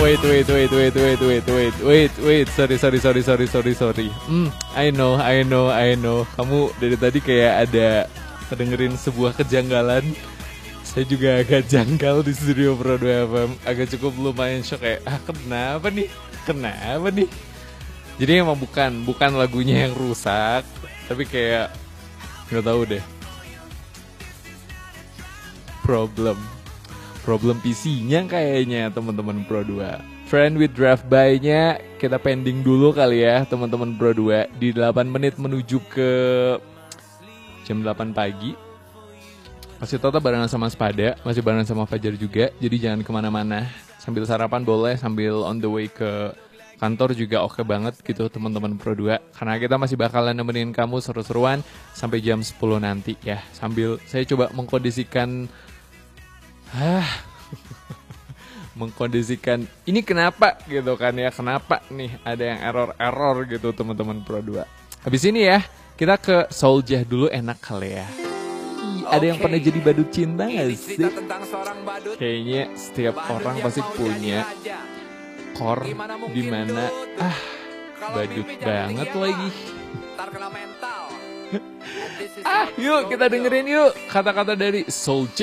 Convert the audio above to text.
Wait. Sorry. I know. Kamu dari tadi kayak ada kedengerin sebuah kejanggalan. Saya juga agak janggal di studio Pro 2 FM. Agak cukup lumayan shock kayak, kenapa nih? Jadi emang bukan lagunya yang rusak, tapi kayak nggak tahu deh. Problem PC-nya kayaknya teman-teman Pro 2. Friend with Draft By-nya kita pending dulu kali ya teman-teman Pro 2. Di 8 menit menuju ke jam 8 pagi. Masih tetap barengan sama Spada, masih barengan sama Fajar juga. Jadi jangan kemana-mana. Sambil sarapan boleh, sambil on the way ke kantor juga oke banget gitu teman-teman Pro 2. Karena kita masih bakalan nemenin kamu seru-seruan sampai jam 10 nanti ya. Sambil saya coba mengkondisikan ini kenapa gitu kan ya. Kenapa nih ada yang error gitu teman-teman Pro 2. Habis ini ya kita ke Souljah dulu, enak kali ya. Ada yang pernah jadi badut cinta gak sih? Kayaknya setiap orang pasti punya core dimana badut banget lagi. Yuk kita dengerin yuk kata-kata dari Souljah.